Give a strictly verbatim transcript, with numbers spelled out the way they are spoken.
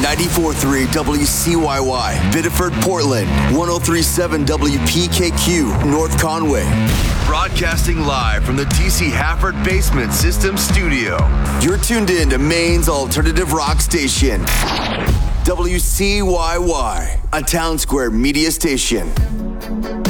ninety-four point three W C Y Y, Biddeford, Portland, one oh three point seven W P K Q, North Conway. Broadcasting live from the D C Hafford Basement System Studio. You're tuned in to Maine's alternative rock station, W C Y Y, a Town Square media station.